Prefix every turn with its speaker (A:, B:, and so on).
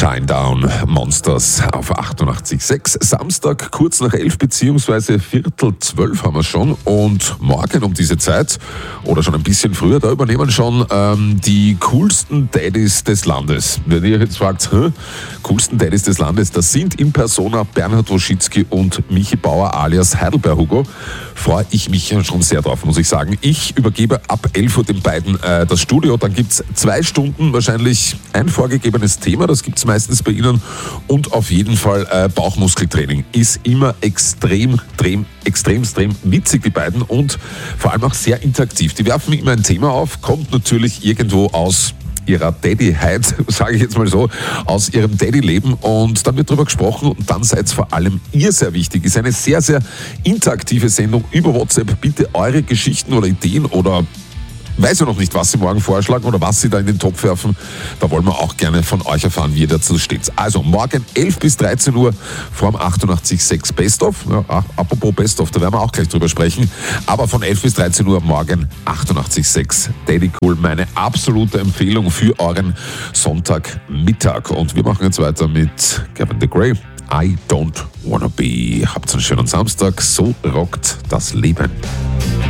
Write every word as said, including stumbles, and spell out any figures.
A: Shinedown Monsters auf achtundachtzig Komma sechs. Samstag kurz nach elf beziehungsweise Viertel zwölf haben wir schon, und morgen um diese Zeit oder schon ein bisschen früher, da übernehmen schon ähm, die coolsten Daddys des Landes. Wenn ihr jetzt fragt, hä? coolsten Daddys des Landes, das sind in Persona Bernhard Woschitzki und Michi Bauer alias Heidelberg Hugo. Freue ich mich schon sehr drauf, muss ich sagen. Ich übergebe ab elf Uhr den beiden äh, das Studio. Dann gibt es zwei Stunden wahrscheinlich ein vorgegebenes Thema. Das gibt es meistens bei Ihnen. Und auf jeden Fall äh, Bauchmuskeltraining. Ist immer extrem, extrem, extrem, extrem witzig, die beiden. Und vor allem auch sehr interaktiv. Die werfen immer ein Thema auf. Kommt natürlich irgendwo aus ihrer Daddy-Heit, sage ich jetzt mal so, aus ihrem Daddy-Leben, und dann wird darüber gesprochen, und dann seid vor allem ihr sehr wichtig. Ist eine sehr, sehr interaktive Sendung über WhatsApp. Bitte eure Geschichten oder Ideen oder weiß ja noch nicht, was Sie morgen vorschlagen oder was Sie da in den Topf werfen. Da wollen wir auch gerne von euch erfahren, wie ihr dazu steht. Also morgen elf bis dreizehn Uhr vorm achtundachtzig Komma sechs Best-of. Ja, apropos Best-of, da werden wir auch gleich drüber sprechen. Aber von elf bis dreizehn Uhr morgen achtundachtzig Komma sechs Daddy Cool. Meine absolute Empfehlung für euren Sonntagmittag. Und wir machen jetzt weiter mit Gavin DeGray. I don't wanna be. Habt einen schönen Samstag. So rockt das Leben.